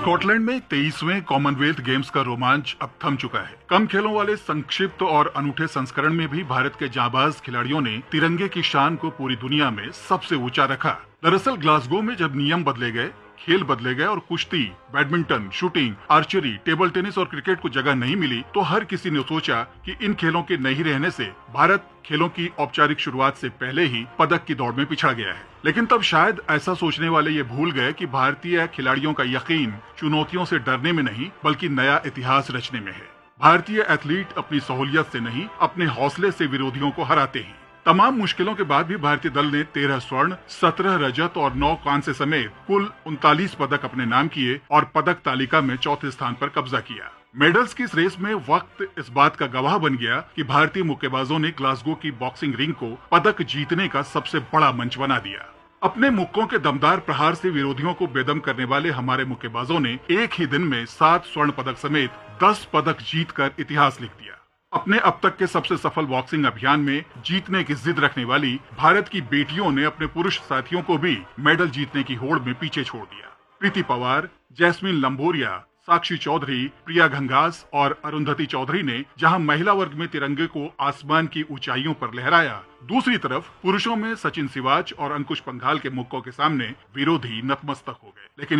Scotland में 23वें Commonwealth games का रोमांच अब थम चुका है। कम खेलों वाले संक्षिप्त और अनूठे संस्करण में भी भारत के जांबाज खिलाड़ियों ने तिरंगे की शान को पूरी दुनिया में सबसे ऊंचा रखा। दरअसल ग्लासगो में जब नियम बदले गए, खेल बदले गए और कुश्ती, badminton, shooting, archery, table tennis और क्रिकेट को जगह नहीं मिली, तो हर किसी ने सोचा कि इन खेलों के नहीं रहने से भारत खेलों की औपचारिक शुरुआत से पहले ही पदक की दौड़ में पिछड़ गया है। लेकिन तब शायद ऐसा सोचने वाले ये भूल गए कि भारतीय खिलाड़ियों का यकीन चुनौतियों से डरने में नहीं, बल्कि नया इतिहास रचने में है। भारतीय एथलीट अपनी सहूलियत से नहीं, अपने हौसले से विरोधियों को हराते हैं। तमाम मुश्किलों के बाद भी भारतीय दल ने 13 स्वर्ण, 17 रजत और 9 कांस्य समेत कुल 39 पदक अपने नाम किए और पदक तालिका में चौथे स्थान पर कब्जा किया। मेडल्स की इस रेस में वक्त इस बात का गवाह बन गया कि भारतीय मुक्केबाजों ने ग्लासगो की बॉक्सिंग रिंग को पदक जीतने का सबसे बड़ा मंच बना दिया। अपने मुक्कों के दमदार प्रहार से विरोधियों को बेदम करने वाले हमारे मुक्केबाजों ने एक ही दिन में 7 स्वर्ण पदक समेत 10 पदक जीतकर इतिहास लिख दिया। अपने अब तक के सबसे सफल बॉक्सिंग अभियान में जीतने की जिद रखने वाली भारत की बेटियों ने अपने पुरुष साथियों को भी मेडल जीतने की होड़ में पीछे छोड़ दिया। प्रीति पवार, जैस्मिन लंबोरिया, साक्षी चौधरी, प्रिया घंगास और अरुंधति चौधरी ने जहां महिला वर्ग में तिरंगे को आसमान की ऊंचाइयों पर लहराया, दूसरी तरफ पुरुषों में सचिन सिवाच और अंकुश पंघाल के मुक्कों के सामने विरोधी नतमस्तक हो गए। लेकिन